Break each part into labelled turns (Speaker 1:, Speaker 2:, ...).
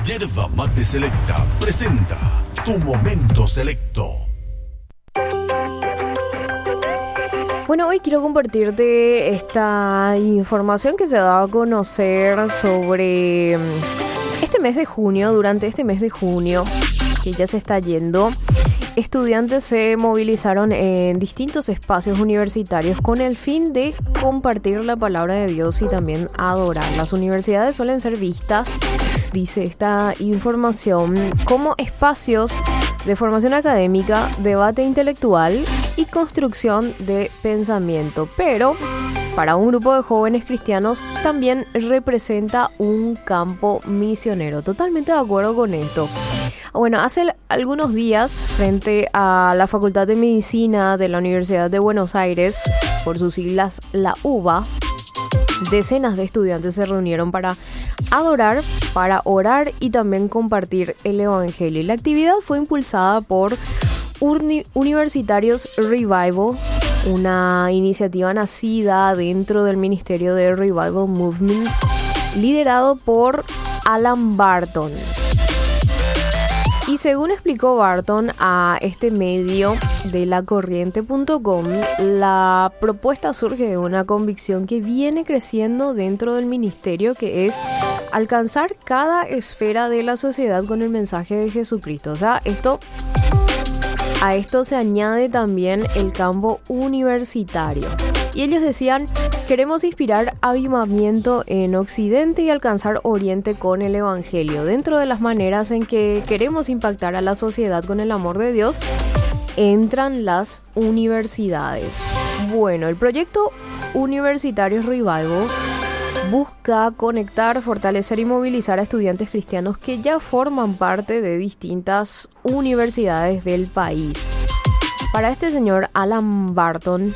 Speaker 1: Yerba Mate Selecta presenta Tu Momento Selecto.
Speaker 2: Bueno, hoy quiero compartirte esta información que se da a conocer sobre este mes de junio. Durante este mes de junio, que ya se está yendo, estudiantes se movilizaron en distintos espacios universitarios con el fin de compartir la palabra de Dios y también adorar. Las universidades suelen ser vistas, dice esta información, como espacios de formación académica, debate intelectual y construcción de pensamiento. Pero para un grupo de jóvenes cristianos también representa un campo misionero. Totalmente de acuerdo con esto. Bueno, hace algunos días, frente a la Facultad de Medicina de la Universidad de Buenos Aires, por sus siglas la UBA, decenas de estudiantes se reunieron para adorar, para orar y también compartir el Evangelio. La actividad fue impulsada por Universitarios Revival, una iniciativa nacida dentro del Ministerio de Revival Movement, liderado por Alan Barton. Y según explicó Barton a este medio de lacorriente.com, la propuesta surge de una convicción que viene creciendo dentro del ministerio, que es alcanzar cada esfera de la sociedad con el mensaje de Jesucristo. O sea, a esto se añade también el campo universitario. Y ellos decían: queremos inspirar avivamiento en Occidente y alcanzar Oriente con el Evangelio. Dentro de las maneras en que queremos impactar a la sociedad con el amor de Dios, entran las universidades. Bueno, el proyecto Universitarios Revival busca conectar, fortalecer y movilizar a estudiantes cristianos que ya forman parte de distintas universidades del país. Para este señor Alan Barton,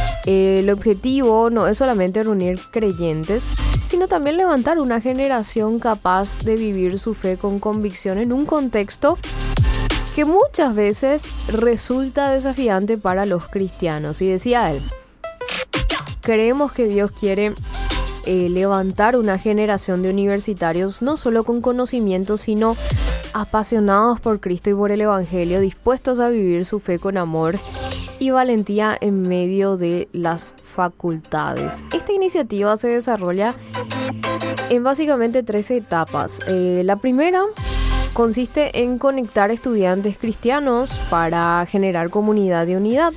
Speaker 2: el objetivo no es solamente reunir creyentes, sino también levantar una generación capaz de vivir su fe con convicción en un contexto que muchas veces resulta desafiante para los cristianos. Y decía él: creemos que Dios quiere levantar una generación de universitarios no solo con conocimiento, sino apasionados por Cristo y por el Evangelio, dispuestos a vivir su fe con amor y valentía en medio de las facultades. Esta iniciativa se desarrolla en básicamente 3 etapas. La primera consiste en conectar estudiantes cristianos para generar comunidad de unidad.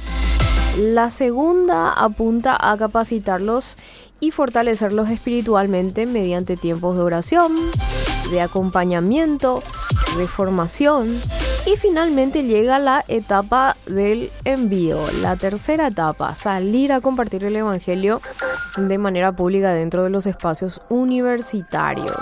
Speaker 2: La segunda apunta a capacitarlos y fortalecerlos espiritualmente mediante tiempos de oración, de acompañamiento, de formación. Y finalmente llega la etapa del envío, la tercera etapa, salir a compartir el Evangelio de manera pública dentro de los espacios universitarios.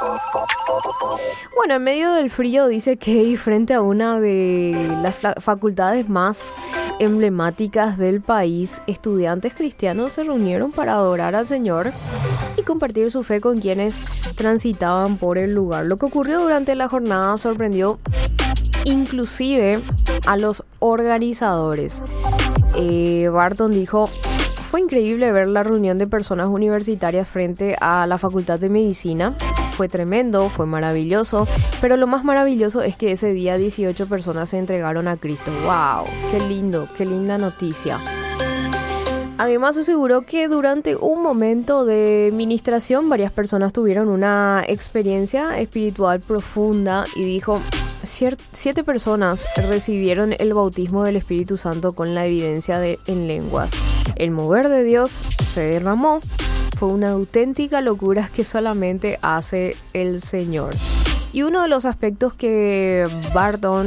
Speaker 2: Bueno, en medio del frío, dice que frente a una de las facultades más emblemáticas del país, estudiantes cristianos se reunieron para adorar al Señor y compartir su fe con quienes transitaban por el lugar. Lo que ocurrió durante la jornada sorprendió inclusive a los organizadores. Barton dijo: fue increíble ver la reunión de personas universitarias frente a la Facultad de Medicina. Fue tremendo, fue maravilloso, pero lo más maravilloso es que ese día 18 personas se entregaron a Cristo. ¡Wow! ¡Qué lindo! ¡Qué linda noticia! Además, aseguró que durante un momento de ministración varias personas tuvieron una experiencia espiritual profunda y dijo: 7 personas recibieron el bautismo del Espíritu Santo con la evidencia en lenguas. El mover de Dios se derramó. Fue una auténtica locura que solamente hace el Señor. Y uno de los aspectos que Barton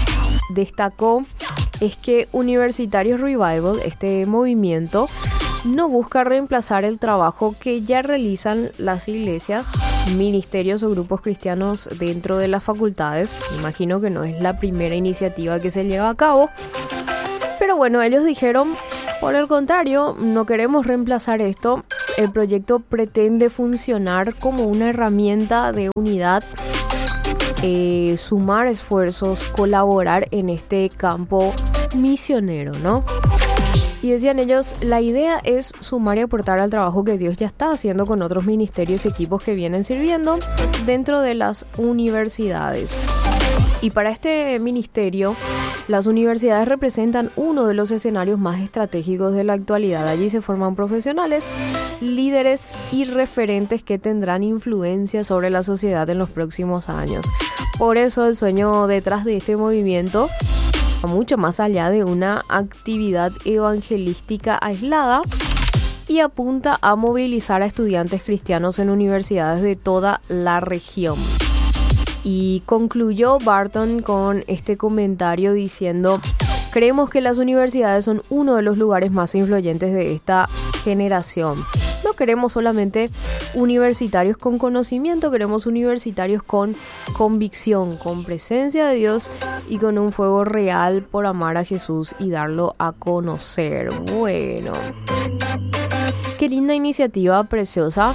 Speaker 2: destacó es que Universitarios Revival, este movimiento, no busca reemplazar el trabajo que ya realizan las iglesias, ministerios o grupos cristianos dentro de las facultades. Imagino que no es la primera iniciativa que se lleva a cabo, pero bueno, ellos dijeron: por el contrario, no queremos reemplazar esto. El proyecto pretende funcionar como una herramienta de unidad, sumar esfuerzos, colaborar en este campo misionero, ¿no? Y decían ellos, la idea es sumar y aportar al trabajo que Dios ya está haciendo con otros ministerios y equipos que vienen sirviendo dentro de las universidades. Y para este ministerio, las universidades representan uno de los escenarios más estratégicos de la actualidad. Allí se forman profesionales, líderes y referentes que tendrán influencia sobre la sociedad en los próximos años. Por eso el sueño detrás de este movimiento va mucho más allá de una actividad evangelística aislada y apunta a movilizar a estudiantes cristianos en universidades de toda la región. Y concluyó Barton con este comentario diciendo: creemos que las universidades son uno de los lugares más influyentes de esta generación. No queremos solamente universitarios con conocimiento, queremos universitarios con convicción, con presencia de Dios y con un fuego real por amar a Jesús y darlo a conocer. Bueno, qué linda iniciativa, preciosa.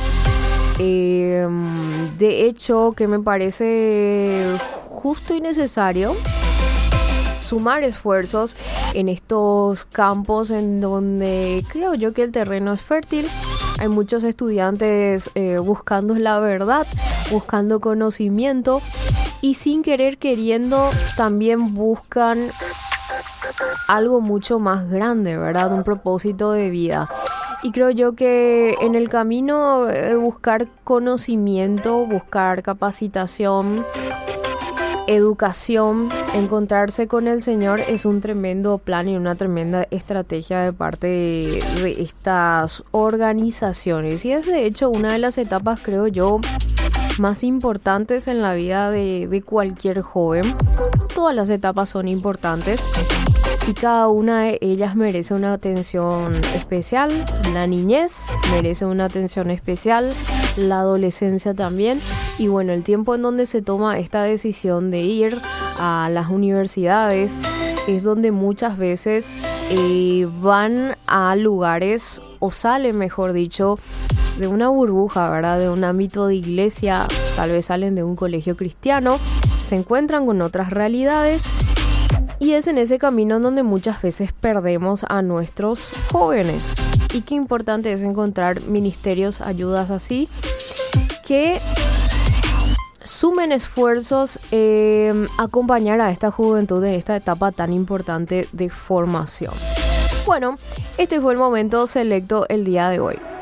Speaker 2: De hecho, que me parece justo y necesario sumar esfuerzos en estos campos en donde creo yo que el terreno es fértil. Hay muchos estudiantes buscando la verdad, buscando conocimiento y sin querer queriendo también buscan algo mucho más grande, ¿verdad? Un propósito de vida. Y creo yo que en el camino de buscar conocimiento, buscar capacitación, educación, encontrarse con el Señor es un tremendo plan y una tremenda estrategia de parte de estas organizaciones. Y es de hecho una de las etapas, creo yo, más importantes en la vida de cualquier joven. Todas las etapas son importantes y cada una de ellas merece una atención especial. La niñez merece una atención especial, la adolescencia también. Y bueno, el tiempo en donde se toma esta decisión de ir a las universidades es donde muchas veces van a lugares o salen, mejor dicho, de una burbuja, ¿verdad? De un ámbito de iglesia, tal vez salen de un colegio cristiano, se encuentran con otras realidades y es en ese camino en donde muchas veces perdemos a nuestros jóvenes. Y qué importante es encontrar ministerios, ayudas así, que sumen esfuerzos, acompañar a esta juventud en esta etapa tan importante de formación. Bueno, este fue el momento selecto el día de hoy.